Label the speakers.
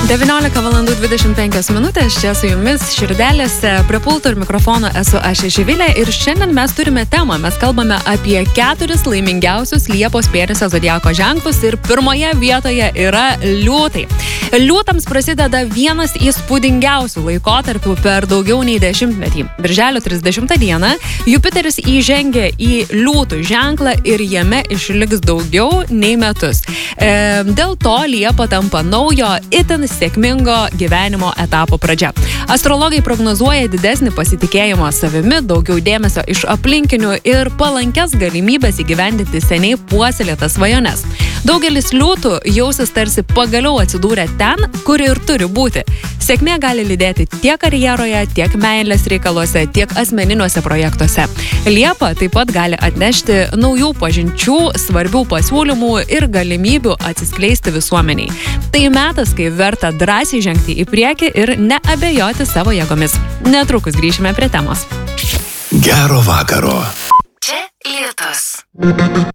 Speaker 1: 19:25, čia su jumis širdelėse, prie pulto ir mikrofono esu aš Živilė ir šiandien mes turime temą. Mes kalbame apie 4 laimingiausius Liepos mėnesio zodiako ženklus ir pirmoje vietoje yra liūtai. Liūtams prasideda vienas įspūdingiausių laikotarpių per daugiau nei 10 metį. Birželio 30 dieną Jupiteris įžengia į liūtų ženklą ir jame išliks daugiau nei metus. Dėl to Liepa tampa naujo, itin sėkmingo gyvenimo etapo pradžia. Astrologai prognozuoja didesnį pasitikėjimą savimi, daugiau dėmesio iš aplinkinių ir palankes galimybės įgyvendinti seniai puoselėtas svajones. Daugelis liūtų jausis tarsi pagaliau atsidūrė ten, kur ir turi būti. Sėkmė gali lydėti tiek karjeroje, tiek meilės reikaluose, tiek asmeniniuose projektuose. Liepa taip pat gali atnešti naujų pažinčių, svarbių pasiūlymų ir galimybių atsiskleisti visuomeniai. Tai metas, kai verta drąsiai žengti į priekį ir neabejoti savo jėgomis. Netrukus grįšime prie temos.
Speaker 2: Gero vakaro.
Speaker 3: Čia Lietus.